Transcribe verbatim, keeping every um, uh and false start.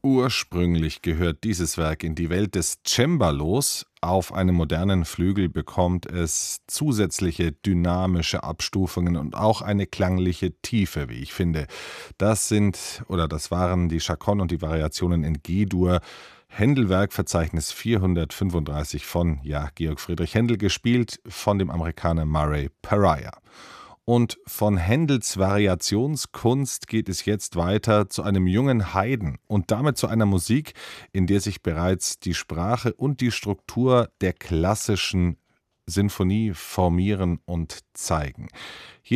Ursprünglich gehört dieses Werk in die Welt des Cembalos. Auf einem modernen Flügel bekommt es zusätzliche dynamische Abstufungen und auch eine klangliche Tiefe, wie ich finde. Das sind oder das waren die Chaconne und die Variationen in G-Dur. Händel-Werkverzeichnis vierhundertfünfunddreißig von, ja, Georg Friedrich Händel, gespielt von dem Amerikaner Murray Pariah. Und von Händels Variationskunst geht es jetzt weiter zu einem jungen Haydn und damit zu einer Musik, in der sich bereits die Sprache und die Struktur der klassischen Sinfonie formieren und zeigen. Hier